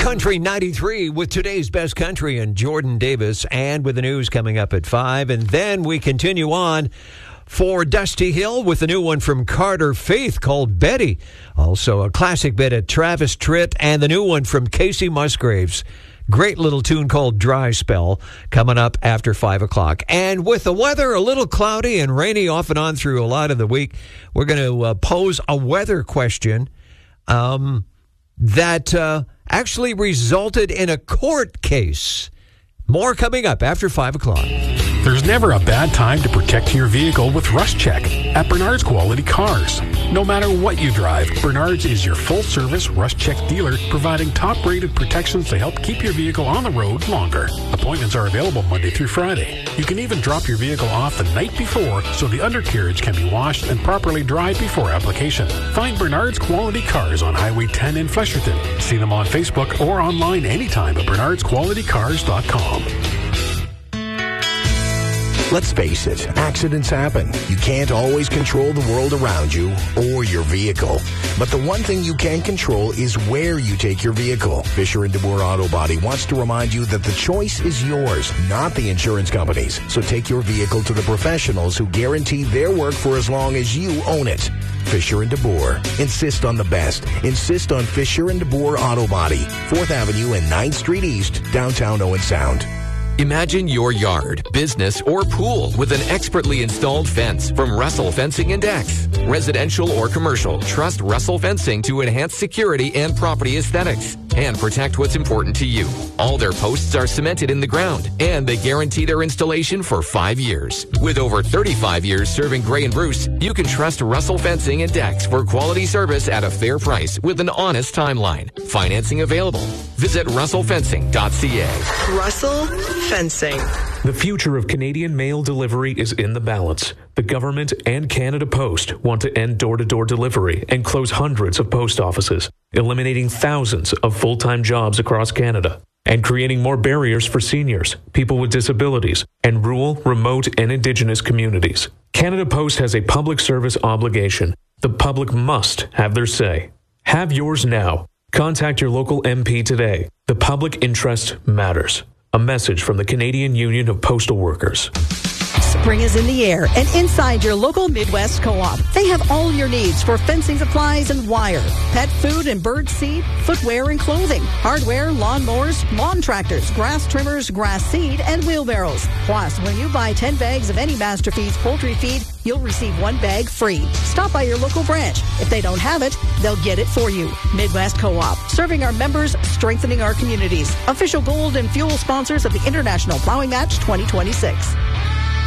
Country 93 with today's best country and Jordan Davis, and with the news coming up at 5. And then we continue on for Dusty Hill with a new one from Carter Faith called Betty. Also a classic bit at Travis Tritt, and the new one from Casey Musgraves. Great little tune called Dry Spell coming up after 5 o'clock. And with the weather a little cloudy and rainy off and on through a lot of the week, we're going to pose a weather question that actually resulted in a court case. More coming up after 5 o'clock. There's never a bad time to protect your vehicle with Rust Check at Bernard's Quality Cars. No matter what you drive, Bernard's is your full-service Rust Check dealer, providing top-rated protections to help keep your vehicle on the road longer. Appointments are available Monday through Friday. You can even drop your vehicle off the night before so the undercarriage can be washed and properly dried before application. Find Bernard's Quality Cars on Highway 10 in Flesherton. See them on Facebook or online anytime at bernardsqualitycars.com. Let's face it, accidents happen. You can't always control the world around you or your vehicle. But the one thing you can control is where you take your vehicle. Fisher & DeBoer Auto Body wants to remind you that the choice is yours, not the insurance company's. So take your vehicle to the professionals who guarantee their work for as long as you own it. Fisher & DeBoer. Insist on the best. Insist on Fisher & DeBoer Auto Body. 4th Avenue and 9th Street East, downtown Owen Sound. Imagine your yard, business, or pool with an expertly installed fence from Russell Fencing and Decks. Residential or commercial, trust Russell Fencing to enhance security and property aesthetics and protect what's important to you. All their posts are cemented in the ground, and they guarantee their installation for 5 years. With over 35 years serving Gray and Bruce, you can trust Russell Fencing and Decks for quality service at a fair price with an honest timeline. Financing available. Visit russellfencing.ca. Russell Fencing. The future of Canadian mail delivery is in the balance. The government and Canada Post want to end door-to-door delivery and close hundreds of post offices, eliminating thousands of full-time jobs across Canada, and creating more barriers for seniors, people with disabilities, and rural, remote, and Indigenous communities. Canada Post has a public service obligation. The public must have their say. Have yours now. Contact your local MP today. The public interest matters. A message from the Canadian Union of Postal Workers. Spring is in the air, and inside your local Midwest Co-op, they have all your needs for fencing supplies and wire, pet food and bird seed, footwear and clothing, hardware, lawnmowers, lawn tractors, grass trimmers, grass seed, and wheelbarrows. Plus, when you buy 10 bags of any Master Feeds poultry feed, you'll receive 1 bag free. Stop by your local branch. If they don't have it, they'll get it for you. Midwest Co-op, serving our members, strengthening our communities. Official gold and fuel sponsors of the International Plowing Match 2026.